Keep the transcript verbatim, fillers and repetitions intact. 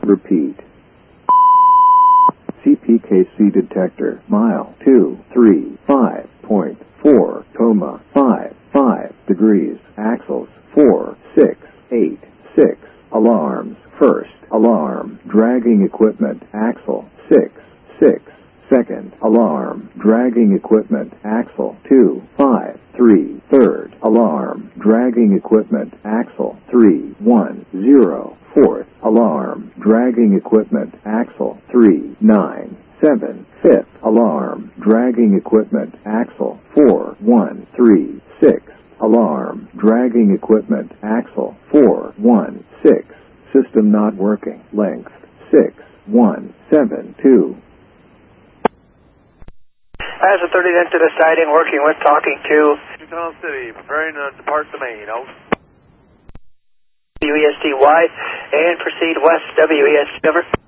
Repeat. C P K C detector, mile two three five point four, coma five five degrees, axles four six eight six, alarms, first alarm, dragging equipment, axle six six, second alarm, dragging equipment, axle two five three, third alarm, dragging equipment, axle three one zero, fourth alarm, dragging equipment, axle three nine seven, fifth alarm, dragging equipment, axle four one three six, alarm, dragging equipment, axle four one six, system not working, length six one seven two. As a thirty then to the siding, working with talking to Tucson City, preparing to depart the main, out. W E S T wide, and proceed west, W E S T, over.